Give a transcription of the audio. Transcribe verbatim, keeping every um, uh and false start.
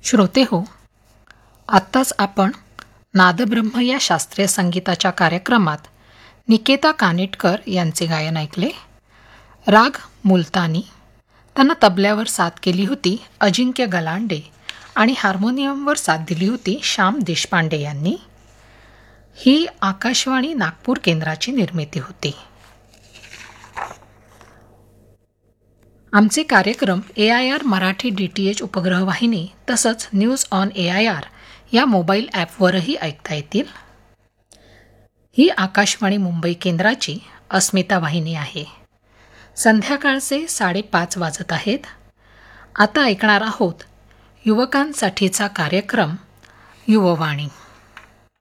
श्रोते हो, आत्ताच आपण नादब्रह्म या शास्त्रीय संगीताच्या कार्यक्रमात निकेता कानिटकर यांचे गायन ऐकले. राग मुलतानी. त्यांना तबल्यावर साथ केली होती अजिंक्य गलांडे आणि हार्मोनियमवर साथ दिली होती श्याम देशपांडे यांनी. ही आकाशवाणी नागपूर केंद्राची निर्मिती होती. आमचे कार्यक्रम ए I R Marathi D T H उपग्रहवाहिनी तसंच news on A I R या मोबाईल ॲपवरही ऐकता येतील. ही आकाशवाणी मुंबई केंद्राची अस्मिता वाहिनी आहे. संध्याकाळचे साडेपाच वाजत आहेत. आता ऐकणार आहोत युवकांसाठीचा कार्यक्रम युववाणी.